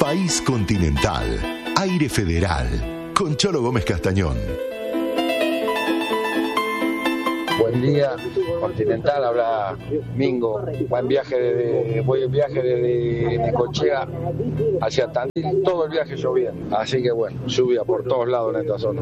País Continental, Aire Federal, con Cholo Gómez Castañón. Buen día, Continental, habla Mingo. Voy en viaje desde Necochea hacia Tandil, todo el viaje lloviendo. Así que bueno, lluvia por todos lados en esta zona.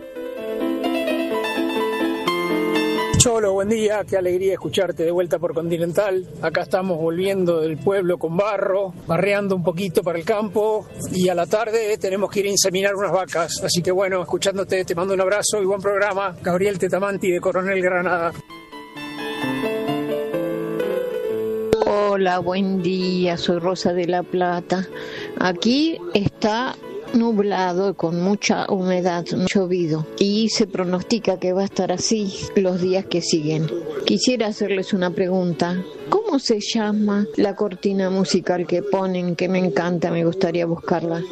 Cholo, buen día, qué alegría escucharte de vuelta por Continental. Acá estamos volviendo del pueblo con barro, barreando un poquito para el campo y a la tarde tenemos que ir a inseminar unas vacas. Así que bueno, escuchándote, te mando un abrazo y buen programa. Gabriel Tetamanti de Coronel Granada. Hola, buen día, soy Rosa de la Plata. Aquí está nublado, con mucha humedad, llovido, y se pronostica que va a estar así los días que siguen. Quisiera hacerles una pregunta. ¿Cómo se llama la cortina musical que ponen, que me encanta, me gustaría buscarla?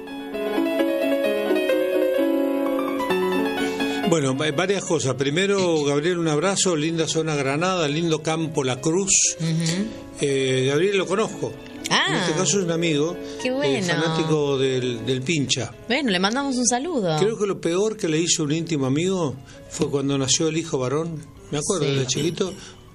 Bueno, varias cosas. Primero, Gabriel, un abrazo, linda zona Granada, lindo campo La Cruz. Gabriel lo conozco. En este caso es un amigo, qué bueno. Fanático del Pincha. Bueno, le mandamos un saludo. Creo que lo peor que le hizo un íntimo amigo fue cuando nació el hijo varón. Me acuerdo, Sí. de chiquito,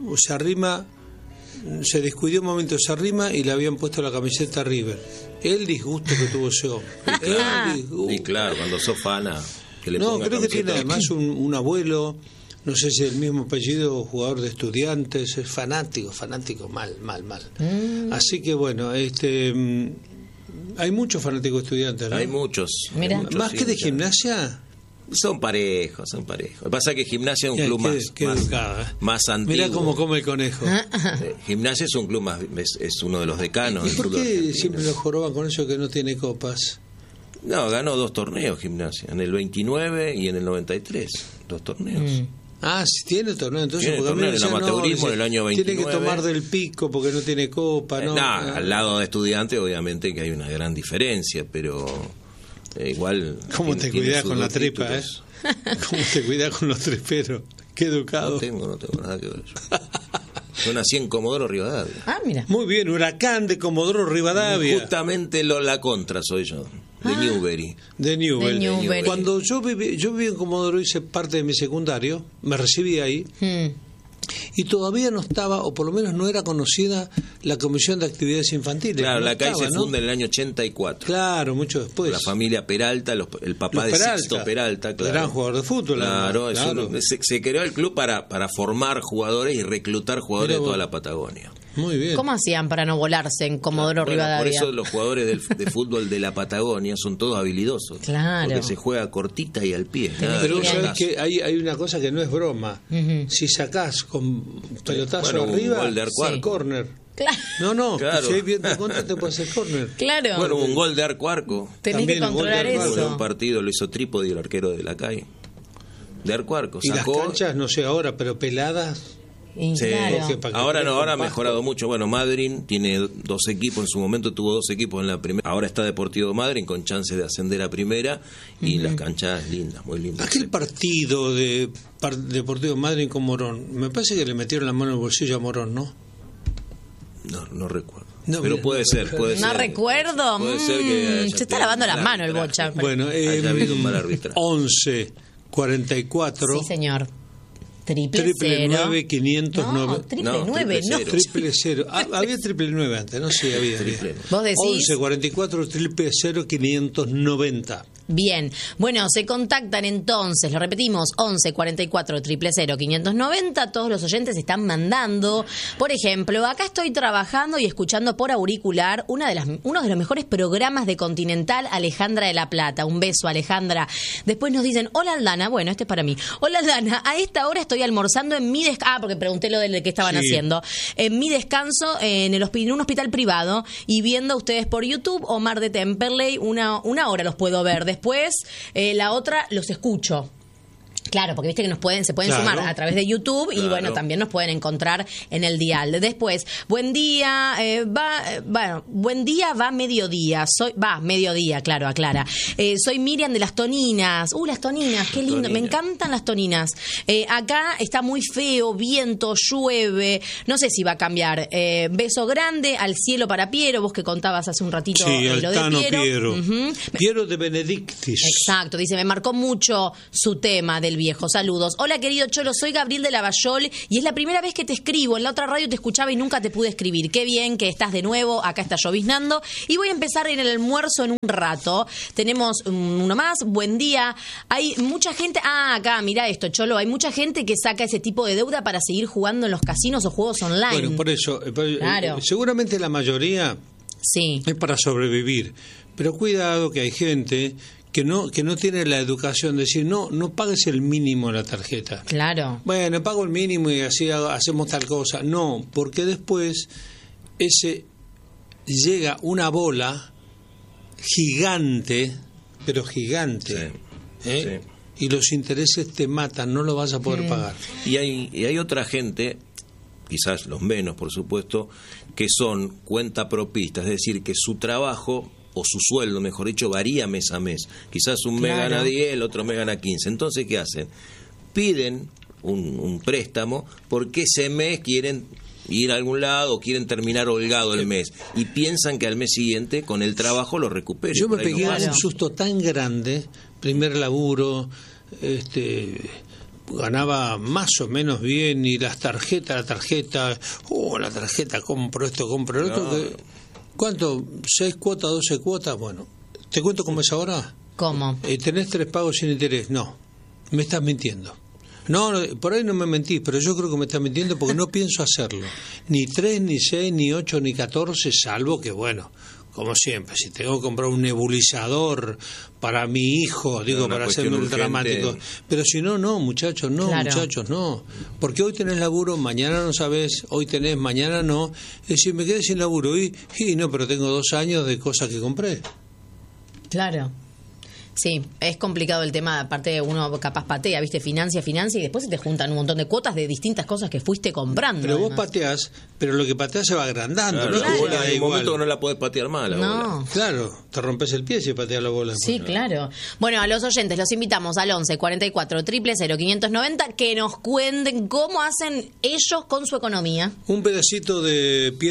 se descuidó un momento, se arrima y le habían puesto la camiseta River. El disgusto que tuvo ese hombre. Y claro, cuando sos fana, que le No, ponga creo que camiseta. tiene además un abuelo, no sé si es el mismo apellido, jugador de Estudiantes, es fanático, mal. Así que bueno, hay muchos fanáticos de Estudiantes, ¿no? Hay muchos. Mira. Hay muchos, Más sí, que de ya. Gimnasia. Son parejos. Lo que pasa es que Gimnasia es un club Qué educada. más antiguo. Mirá cómo come el conejo. Gimnasia es un club más, es uno de los decanos. ¿Y del por fútbol qué argentino. siempre lo joroban con eso que no tiene copas? No, ganó 2 torneos Gimnasia, en el 29 y en el 93, 2 torneos. Ah, sí tiene torneo, entonces Tiene porque a mí torneo me en el decían, amateurismo en el año Tiene 29. que tomar del pico porque no tiene copa, ¿no? Al lado de Estudiantes obviamente que hay una gran diferencia, pero igual... ¿Cómo te tiene cuidás sus con la 2 tripa, títulos. ¿Cómo te cuidás con los treperos? Qué educado. No tengo nada que ver yo. Yo nací en Comodoro Rivadavia. Ah, mira. Muy bien, Huracán de Comodoro Rivadavia. Justamente la contra soy yo, de Newbery. De Newell. De Newell. Cuando yo viví en Comodoro, hice parte de mi secundario, me recibí ahí, y todavía no estaba, o por lo menos no era conocida, la Comisión de Actividades Infantiles. Claro, No la CAI estaba, se ¿no? funda en el año 84. Claro, mucho después. La familia Peralta, el papá Los de Peralta. Sixto Peralta, claro. Gran jugador de fútbol. Claro, además, se creó el club para formar jugadores y reclutar jugadores Mirá de toda vos. la Patagonia. Muy bien. ¿Cómo hacían para no volarse en Comodoro Bueno, Rivadavia? por eso los jugadores de fútbol de la Patagonia son todos habilidosos. Claro. Porque se juega cortita y al pie. Pero Mirá. sabes que hay una cosa que no es broma. Si sacás con pelotazo Bueno, un arriba, gol de Arcuar. Sí. córner. Claro. No, Claro. si hay viento en contra te puede hacer córner. Claro. Bueno, un gol de Arco a Arco. Tenés también que un gol de controlar Arco a Arco. De un eso. partido lo hizo Trípodi, el arquero de la CAI. De Arco a Arco. Y las Sacó. canchas, no sé ahora, pero peladas. Y Sí. claro. Porque para que Ahora juegue no, ahora ha con pasto. mejorado mucho. Bueno, Madryn tiene 2 equipos, en su momento tuvo 2 equipos en la primera. Ahora está Deportivo Madryn con chances de ascender a primera y las canchas lindas, muy lindas. Aquel partido de Deportivo Madryn con Morón, me parece que le metieron la mano en el bolsillo a Morón, ¿no? No recuerdo. No, Pero mira, puede ser. No recuerdo. Puede ser que haya se está tenido lavando un las mal manos el arbitraje. Bocha. Bueno, Haya habido un mal arbitraje. 11 44 Sí, señor. Triple 9 509. No, triple No, 9, triple no. cero. Triple cero. Había triple 9 antes, ¿no? Sí, había. Triple. Vos decís. 11 44 000 590. Bien, bueno, se contactan entonces, lo repetimos, 11 44 000 590, todos los oyentes están mandando, por ejemplo, acá estoy trabajando y escuchando por auricular uno de los mejores programas de Continental, Alejandra de la Plata, un beso Alejandra. Después nos dicen, hola Aldana, bueno, este es para mí, hola Aldana, a esta hora estoy almorzando en mi descanso, porque pregunté lo de que estaban Sí. haciendo, en mi descanso en un hospital privado y viendo a ustedes por YouTube, Omar de Temperley, una hora los puedo ver. Después, la otra, los escucho. Claro, porque viste que se pueden Claro. sumar a través de YouTube y bueno, también nos pueden encontrar en el dial. Después, buen día, buen día va mediodía. Mediodía, claro, aclara. Soy Miriam de Las Toninas. Las Toninas, qué lindo, me encantan las Toninas. Acá está muy feo, viento, llueve, no sé si va a cambiar. Beso grande al cielo para Piero, vos que contabas hace un ratito lo de Tano Piero. Piero de Benedictis. Exacto, dice, me marcó mucho su tema del viejo. Saludos. Hola, querido Cholo, soy Gabriel de Lavallol y es la primera vez que te escribo. En la otra radio te escuchaba y nunca te pude escribir. Qué bien que estás de nuevo. Acá está lloviznando y voy a empezar en el almuerzo en un rato. Tenemos uno más. Buen día. Hay mucha gente... acá, mira esto, Cholo. Hay mucha gente que saca ese tipo de deuda para seguir jugando en los casinos o juegos online. Bueno, por eso, Claro. seguramente la mayoría Sí. es para sobrevivir. Pero cuidado que hay gente que no tiene la educación de decir, no pagues el mínimo de la tarjeta. Claro. Bueno, pago el mínimo y así hacemos tal cosa. No, porque después llega una bola gigante, pero gigante, Sí. y los intereses te matan, no lo vas a poder pagar. Y hay otra gente, quizás los menos, por supuesto, que son cuentapropistas, es decir, que su trabajo o su sueldo, mejor dicho, varía mes a mes. Quizás un mes Claro. gana 10, el otro mes gana 15. Entonces, ¿qué hacen? Piden un préstamo porque ese mes quieren ir a algún lado o quieren terminar holgado el mes y piensan que al mes siguiente con el trabajo lo recuperen. Yo me Por ahí pegué no a pasa. un susto tan grande, primer laburo, ganaba más o menos bien y la tarjeta, la tarjeta, compro esto, compro lo otro. ¿Cuánto? ¿6 cuotas, 12 cuotas? Bueno, ¿te cuento cómo es ahora? ¿Cómo? ¿Tenés 3 pagos sin interés? No, me estás mintiendo. No, por ahí no me mentís, pero yo creo que me estás mintiendo porque no pienso hacerlo. Ni 3, ni 6, ni 8, ni 14, salvo que, bueno, como siempre, si tengo que comprar un nebulizador para mi hijo, digo, Una para cuestión hacerme un urgente. dramático. Pero si no, muchachos, Claro. no. Porque hoy tenés laburo, mañana no sabés, hoy tenés, mañana no. Es decir, me quedé sin laburo y no, pero tengo 2 años de cosas que compré. Claro. Sí, es complicado el tema, aparte uno capaz patea, viste, financia y después se te juntan un montón de cuotas de distintas cosas que fuiste comprando. Pero vos además. pateás, pero lo que pateás se va agrandando. Claro, ¿no? la Es que bola, da hay un igual. momento que no la podés patear más, la bola. No. Claro, te rompes el pie si pateas la bola. Sí, claro. Bueno, a los oyentes los invitamos al 11 44 000 590 que nos cuenten cómo hacen ellos con su economía. Un pedacito de piedra